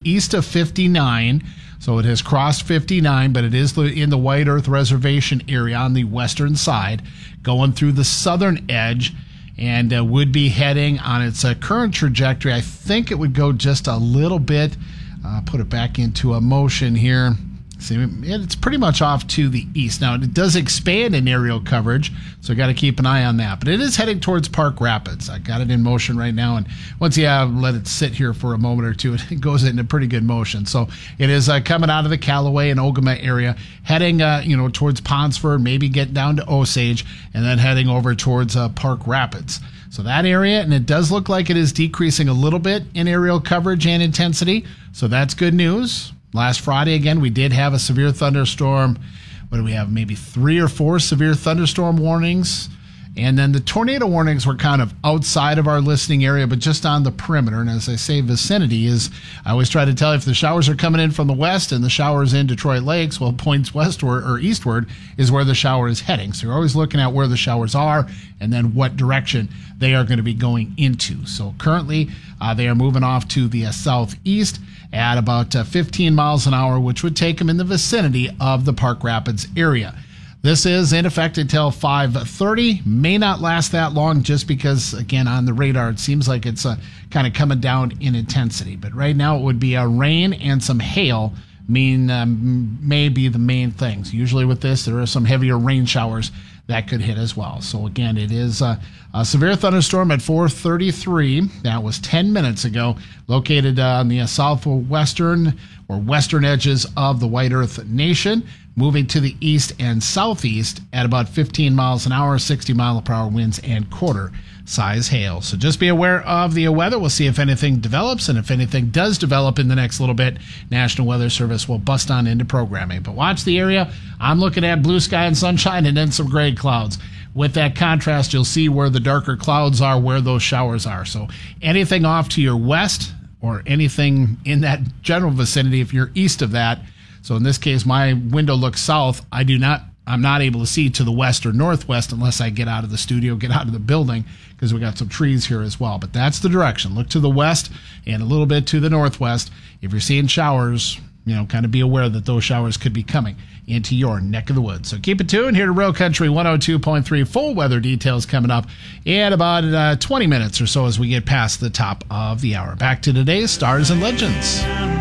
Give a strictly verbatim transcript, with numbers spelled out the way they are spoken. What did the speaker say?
east of fifty-nine. So it has crossed fifty-nine, but it is in the White Earth Reservation area on the western side, going through the southern edge, and uh, would be heading on its uh, current trajectory. I think it would go just a little bit. Uh, put it back into a motion here. See, it's pretty much off to the east. Now, it does expand in aerial coverage, so got to keep an eye on that. But it is heading towards Park Rapids. I got it in motion right now, and once you have let it sit here for a moment or two, it goes into pretty good motion. So it is uh, coming out of the Callaway and Ogama area, heading uh, you know towards Ponsford, maybe get down to Osage, and then heading over towards uh, Park Rapids. So that area, and it does look like it is decreasing a little bit in aerial coverage and intensity, so that's good news. Last Friday, again, we did have a severe thunderstorm. What do we have? Maybe three or four severe thunderstorm warnings. And then the tornado warnings were kind of outside of our listening area, but just on the perimeter. And as I say, vicinity is, I always try to tell you if the showers are coming in from the west and the showers in Detroit Lakes, well, points westward or eastward is where the shower is heading. So you're always looking at where the showers are and then what direction they are going to be going into. So currently, uh, they are moving off to the uh, southeast at about uh, fifteen miles an hour, which would take them in the vicinity of the Park Rapids area. This is in effect until five thirty. May not last that long just because, again, on the radar, it seems like it's uh, kind of coming down in intensity. But right now it would be a rain and some hail mean um, may be the main things. Usually with this, there are some heavier rain showers that could hit as well. So again, it is uh, a severe thunderstorm at four thirty-three. That was ten minutes ago, located uh, on the uh, southwestern or western edges of the White Earth Nation, moving to the east and southeast at about fifteen miles an hour, sixty mile per hour winds, and quarter size hail. So just be aware of the weather. We'll see if anything develops, and if anything does develop in the next little bit, National Weather Service will bust on into programming. But watch the area. I'm looking at blue sky and sunshine and then some gray clouds. With that contrast, you'll see where the darker clouds are, where those showers are. So anything off to your west or anything in that general vicinity, if you're east of that. So in this case, my window looks south. I do not, I'm not able to see to the west or northwest unless I get out of the studio, get out of the building, because we got some trees here as well. But that's the direction. Look to the west and a little bit to the northwest. If you're seeing showers, you know, kind of be aware that those showers could be coming into your neck of the woods. So keep it tuned here to Real Country one oh two point three. Full weather details coming up in about uh, twenty minutes or so as we get past the top of the hour. Back to today's Stars and Legends.